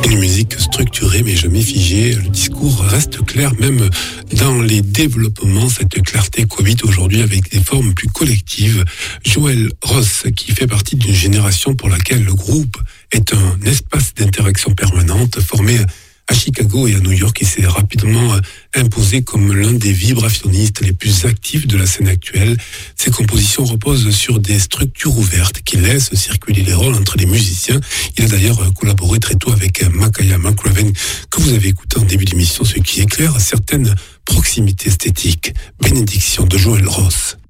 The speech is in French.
Une musique structurée mais jamais figée. Le discours reste clair même dans les développements. Cette clarté cohabite aujourd'hui avec des formes plus collectives. Joël Ross, qui fait partie d'une génération pour laquelle le groupe est un espace d'interaction permanente, formé à Chicago et à New York, il s'est rapidement imposé comme l'un des vibrationnistes les plus actifs de la scène actuelle. Ses compositions reposent sur des structures ouvertes qui laissent circuler les rôles entre les musiciens. Il a d'ailleurs collaboré très tôt avec Makaya McCraven, que vous avez écouté en début d'émission, ce qui éclaire certaines proximités esthétiques. Bénédiction de Joël Ross.